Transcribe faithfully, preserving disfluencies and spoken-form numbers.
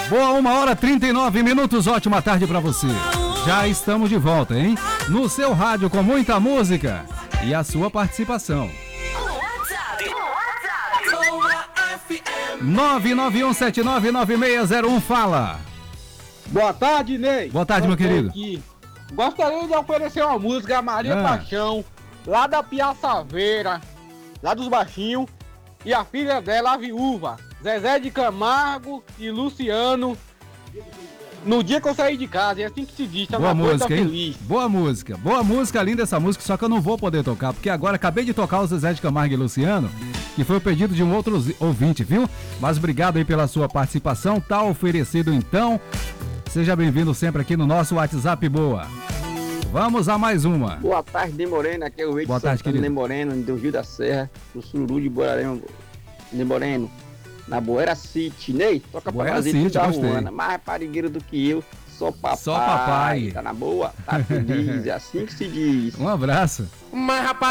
Boa, uma hora e trinta e nove minutos, ótima tarde pra você. Já estamos de volta, hein? No seu rádio com muita música e a sua participação. nove nove um sete nove nove seis zero um, fala. Boa tarde, Ney. Boa tarde, meu querido. Aqui. Gostaria de oferecer uma música a Maria Ah. Paixão, lá da Piaçaveira, lá dos Baixinhos, e a filha dela, a viúva, Zezé de Camargo e Luciano. No dia que eu saí de casa, é assim que se diz, tá Boa uma coisa música, hein? feliz. Boa música. Boa música, linda essa música, só que eu não vou poder tocar, porque agora acabei de tocar o Zezé de Camargo e Luciano, que foi o pedido de um outro ouvinte, viu? Mas obrigado aí pela sua participação, tá oferecido então. Seja bem-vindo sempre aqui no nosso WhatsApp Boa. Vamos a mais uma. Boa tarde, Ney Moreno, aqui é o Rei Boa de tarde, Santana, querido. Ney Moreno, do Rio da Serra, do Sururu de Borarema, Ney Moreno, na Boera City. Ney, toca pra Boera fazer City, da gostei. Ruana, mais raparigueiro do que eu, só papai. Só papai. Tá na boa? Tá feliz, é assim que se diz. Um abraço. Mas rapaz